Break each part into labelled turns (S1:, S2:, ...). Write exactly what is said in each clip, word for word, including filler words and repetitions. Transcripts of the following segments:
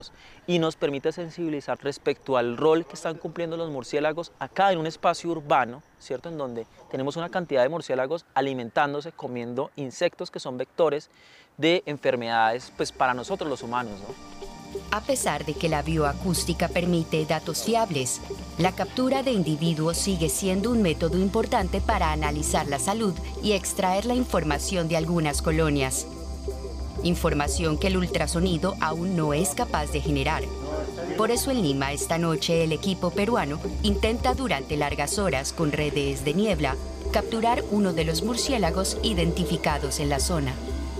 S1: y nos permite sensibilizar respecto al rol que están cumpliendo los murciélagos acá en un espacio urbano, ¿cierto? En donde tenemos una cantidad de murciélagos alimentándose, comiendo insectos que son vectores de enfermedades, pues para nosotros los humanos, ¿no?
S2: A pesar de que la bioacústica permite datos fiables, la captura de individuos sigue siendo un método importante para analizar la salud y extraer la información de algunas colonias. Información que el ultrasonido aún no es capaz de generar. Por eso en Lima esta noche el equipo peruano intenta durante largas horas con redes de niebla capturar uno de los murciélagos identificados en la zona.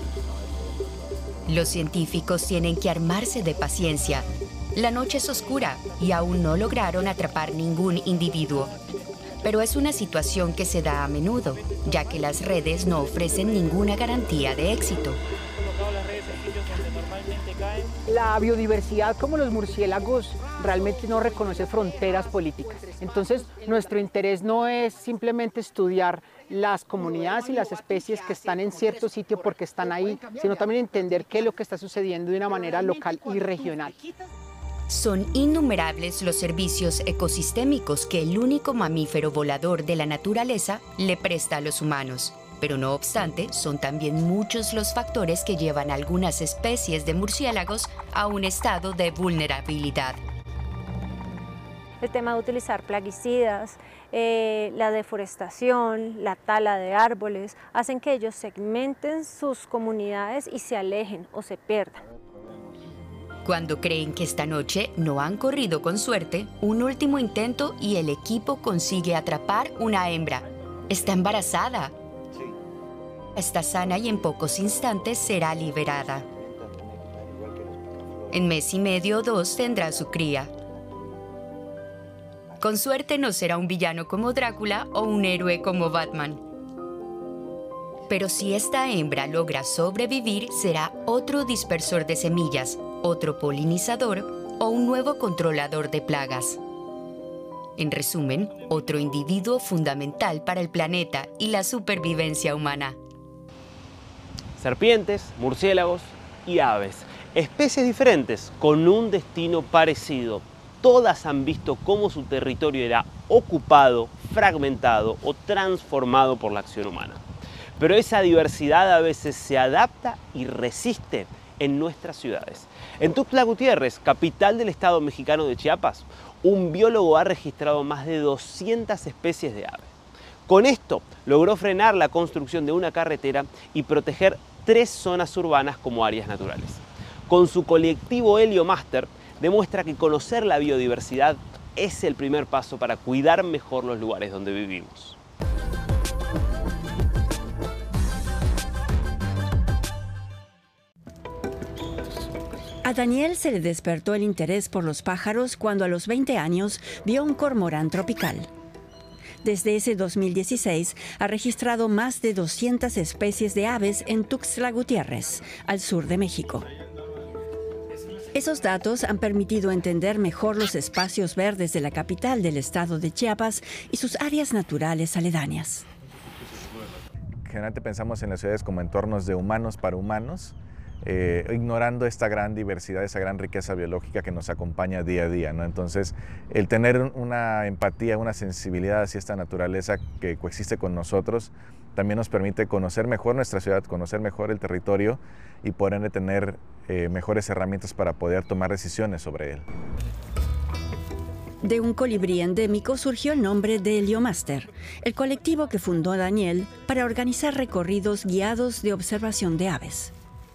S2: Los científicos tienen que armarse de paciencia. La noche es oscura y aún no lograron atrapar ningún individuo. Pero es una situación que se da a menudo, ya que las redes no ofrecen ninguna garantía de éxito.
S3: La biodiversidad, como los murciélagos, realmente no reconoce fronteras políticas. Entonces, nuestro interés no es simplemente estudiar las comunidades y las especies que están en cierto sitio porque están ahí, sino también entender qué es lo que está sucediendo de una manera local y regional.
S2: Son innumerables los servicios ecosistémicos que el único mamífero volador de la naturaleza le presta a los humanos. Pero no obstante, son también muchos los factores que llevan a algunas especies de murciélagos a un estado de vulnerabilidad.
S4: El tema de utilizar plaguicidas, eh, la deforestación, la tala de árboles, hacen que ellos segmenten sus comunidades y se alejen o se pierdan.
S2: Cuando creen que esta noche no han corrido con suerte, un último intento y el equipo consigue atrapar una hembra. Está embarazada. Está sana y en pocos instantes será liberada. En mes y medio o dos tendrá su cría. Con suerte no será un villano como Drácula o un héroe como Batman. Pero si esta hembra logra sobrevivir, será otro dispersor de semillas, otro polinizador o un nuevo controlador de plagas. En resumen, otro individuo fundamental para el planeta y la supervivencia humana.
S5: Serpientes, murciélagos y aves. Especies diferentes con un destino parecido. Todas han visto cómo su territorio era ocupado, fragmentado o transformado por la acción humana. Pero esa diversidad a veces se adapta y resiste en nuestras ciudades. En Tuxtla Gutiérrez, capital del estado mexicano de Chiapas, un biólogo ha registrado más de doscientas especies de aves. Con esto logró frenar la construcción de una carretera y proteger tres zonas urbanas como áreas naturales. Con su colectivo Heliomaster demuestra que conocer la biodiversidad es el primer paso para cuidar mejor los lugares donde vivimos.
S6: A Daniel se le despertó el interés por los pájaros cuando a los veinte años vio un cormorán tropical. Desde ese dos mil dieciséis ha registrado más de doscientas especies de aves en Tuxtla Gutiérrez, al sur de México. Esos datos han permitido entender mejor los espacios verdes de la capital del estado de Chiapas y sus áreas naturales aledañas.
S7: Generalmente pensamos en las ciudades como entornos de humanos para humanos, Eh, ignorando esta gran diversidad, esa gran riqueza biológica que nos acompaña día a día, ¿no? Entonces, el tener una empatía, una sensibilidad hacia esta naturaleza que coexiste con nosotros, también nos permite conocer mejor nuestra ciudad, conocer mejor el territorio y por ende tener eh, mejores herramientas para poder tomar decisiones sobre él.
S6: De un colibrí endémico surgió el nombre de Heliomaster, el colectivo que fundó Daniel para organizar recorridos guiados de observación de aves.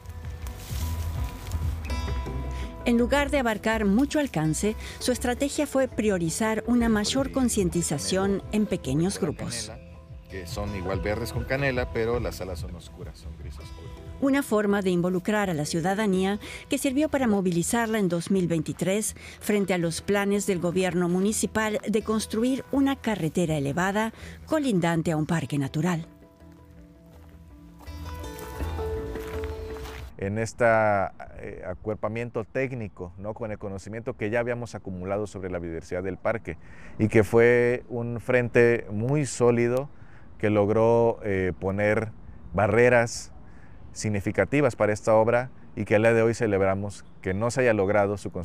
S6: En lugar de abarcar mucho alcance, su estrategia fue priorizar una mayor concientización en pequeños grupos.
S7: Que son igual verdes con canela, pero las alas son oscuras, son gris oscuro.
S6: Una forma de involucrar a la ciudadanía que sirvió para movilizarla en dos mil veintitrés frente a los planes del gobierno municipal de construir una carretera elevada colindante a un parque natural.
S7: En este eh, acuerpamiento técnico, ¿no? Con el conocimiento que ya habíamos acumulado sobre la biodiversidad del parque y que fue un frente muy sólido que logró eh, poner barreras significativas para esta obra y que al día de hoy celebramos que no se haya logrado su